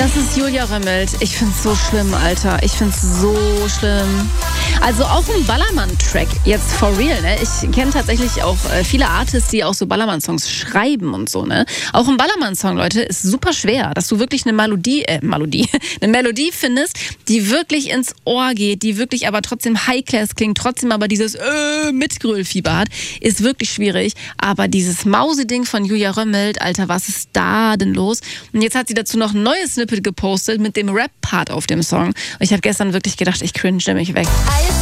Das ist Julia Römmelt. Ich find's so schlimm, Alter. Ich find's so schlimm. Also auch ein Ballermann-Track, jetzt for real, ne? Ich kenne tatsächlich auch viele Artists, die auch so Ballermann-Songs schreiben und so, ne? Auch ein Ballermann-Song, Leute, ist super schwer, dass du wirklich eine eine Melodie findest, die wirklich ins Ohr geht, die wirklich aber trotzdem High-Class klingt, trotzdem aber dieses Mitgrölfieber hat, ist wirklich schwierig. Aber dieses Mausi-Ding von Julia Römmelt, Alter, was ist da denn los? Und jetzt hat sie dazu noch ein neues Snippet gepostet mit dem Rap-Part auf dem Song. Und ich habe gestern wirklich gedacht, ich cringe mich weg.